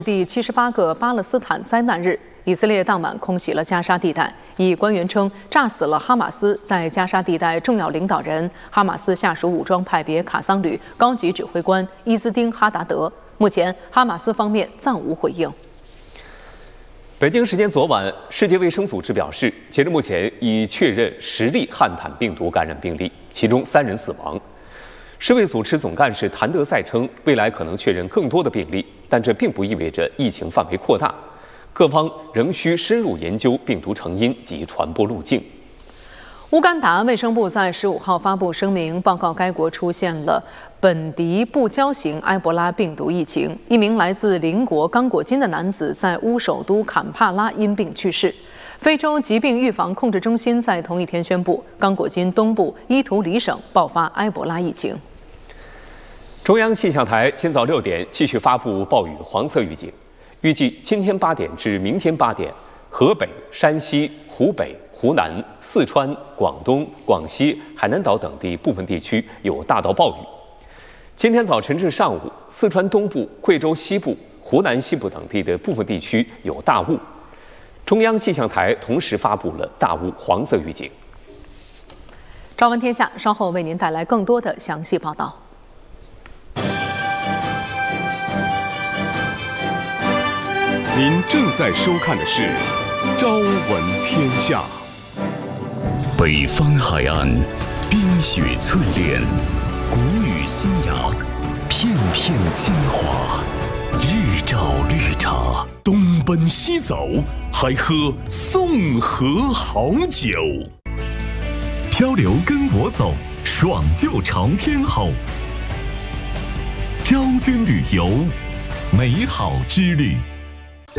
第78个巴勒斯坦灾难日，以色列当晚空袭了加沙地带，以官员称炸死了哈马斯在加沙地带重要领导人、哈马斯下属武装派别卡桑旅高级指挥官伊兹丁哈达德。目前，哈马斯方面暂无回应。 北京时间昨晚，世界卫生组织表示，截至目前已确认10例汉坦病毒感染病例，其中3人死亡。世卫组织总干事谭德赛称，未来可能确认更多的病例，但这并不意味着疫情范围扩大，各方仍需深入研究病毒成因及传播路径。 乌干达卫生部在15号发布声明，报告该国出现了本迪布胶型埃博拉病毒疫情。一名来自邻国刚果金的男子在乌首都坎帕拉因病去世。非洲疾病预防控制中心在同一天宣布，刚果金东部伊图里省爆发埃博拉疫情。 中央气象台今早6点继续发布暴雨黄色预警，预计今天8点至明天8点，河北、山西、湖北、湖南、四川、广东、广西、海南岛等地部分地区有大到暴雨。今天早晨至上午，四川东部、贵州西部、湖南西部等地的部分地区有大雾。中央气象台同时发布了大雾黄色预警。 朝闻天下稍后为您带来更多的详细报道。 您正在收看的是《朝闻天下》。 北方海岸，冰雪淬炼，谷雨新芽，片片精华，日照绿茶。东奔西走，还喝宋河好酒。漂流跟我走，爽就朝天吼。昭君旅游，美好之旅。